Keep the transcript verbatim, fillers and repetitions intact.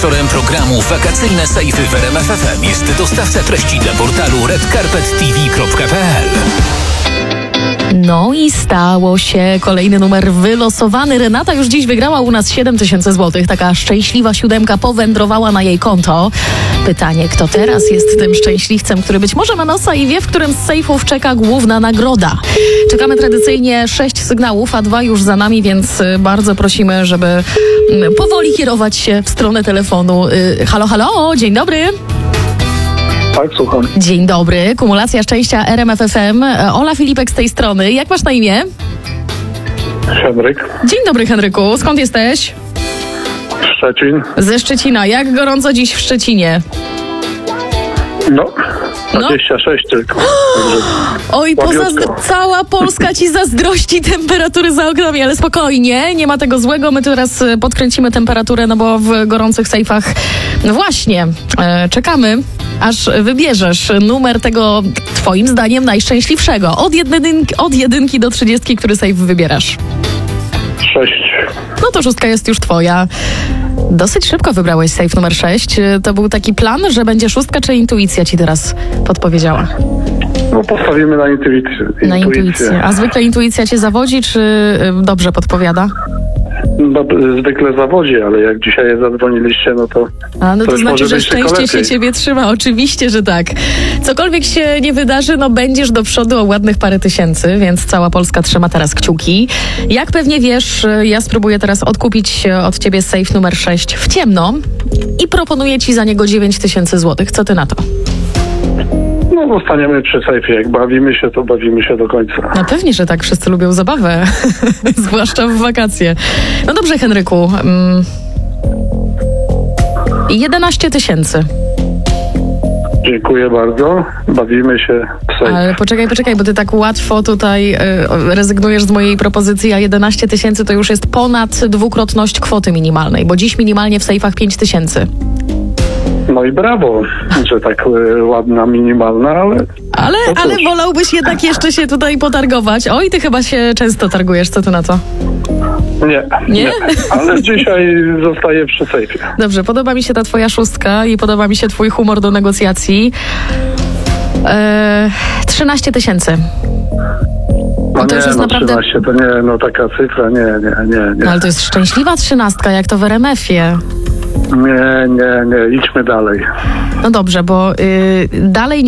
Sponsorem programu Wakacyjne Sejfy w R M F F M jest dostawca treści dla portalu red carpet t v kropka p l. No i stało się. Kolejny numer wylosowany. Renata już dziś wygrała u nas siedem tysięcy złotych. Taka szczęśliwa siódemka powędrowała na jej konto. Pytanie, kto teraz jest tym szczęśliwcem, który być może ma nosa i wie, w którym z sejfów czeka główna nagroda. Czekamy tradycyjnie sześć sygnałów, a dwa już za nami, więc bardzo prosimy, żeby powoli kierować się w stronę telefonu. Halo, halo, dzień dobry. Tak, słucham. Dzień dobry, kumulacja szczęścia R M F F M. Ola Filipek z tej strony. Jak masz na imię? Henryk. Dzień dobry, Henryku. Skąd jesteś? Szczecin. Ze Szczecina. Jak gorąco dziś w Szczecinie? No, dwadzieścia sześć tylko. Oj, poza, Łabiutko. cała Polska ci zazdrości temperatury za oknami, ale spokojnie, nie ma tego złego. My teraz e, podkręcimy temperaturę, no bo w gorących sejfach no właśnie, e, czekamy, aż wybierzesz numer tego, twoim zdaniem, najszczęśliwszego. Od jedynki, od jedynki do trzydziestki, który sejf wybierasz? Sześć. No to szóstka jest już twoja. Dosyć szybko wybrałeś sejf numer sześć. To był taki plan, że będzie szóstka, czy intuicja ci teraz podpowiedziała? No postawimy na intuicję. Na intuicję. A zwykle intuicja cię zawodzi, czy y, dobrze podpowiada? No, zwykle zawodzi, ale jak dzisiaj zadzwoniliście, no to... A no to, już znaczy, może że być tylko szczęście się lepiej. ciebie trzyma. Oczywiście, że tak. Cokolwiek się nie wydarzy, no będziesz do przodu o ładnych parę tysięcy, więc cała Polska trzyma teraz kciuki. Jak pewnie wiesz, ja spróbuję teraz odkupić od ciebie sejf numer sześć w ciemno i proponuję ci za niego dziewięć tysięcy złotych. Co ty na to? No zostaniemy przy sejfie. Jak bawimy się, to bawimy się do końca. No pewnie, że tak. Wszyscy lubią zabawę. Zwłaszcza w wakacje. No dobrze, Henryku. Mm. jedenaście tysięcy. Dziękuję bardzo. Bawimy się w sejf. Ale poczekaj, poczekaj, bo ty tak łatwo tutaj y, rezygnujesz z mojej propozycji, a jedenaście tysięcy to już jest ponad dwukrotność kwoty minimalnej, bo dziś minimalnie w sejfach pięć tysięcy. No i brawo, że tak y, ładna, minimalna, ale... Ale, No cóż. ale wolałbyś jednak jeszcze się tutaj potargować. Oj, ty chyba się często targujesz, co ty na to? Nie, Nie? Ale dzisiaj zostaję przy sejfie. Dobrze, podoba mi się ta twoja szóstka i podoba mi się twój humor do negocjacji. Eee, trzynaście tysięcy. No to nie, już jest no naprawdę- trzynaście to nie, no taka cyfra, nie, nie, nie, nie. No ale to jest szczęśliwa trzynastka, jak to w R M F-ie. Nie, nie, nie, idźmy dalej. No dobrze, bo y, dalej